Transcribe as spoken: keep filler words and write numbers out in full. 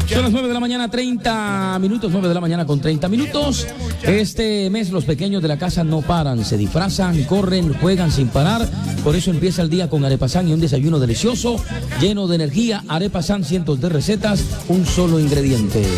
Son las nueve de la mañana, treinta minutos, nueve de la mañana con treinta minutos. Este mes los pequeños de la casa no paran, se disfrazan, corren, juegan sin parar. Por eso empieza el día con Arepasan y un desayuno delicioso, lleno de energía. Arepasan, cientos de recetas, un solo ingrediente.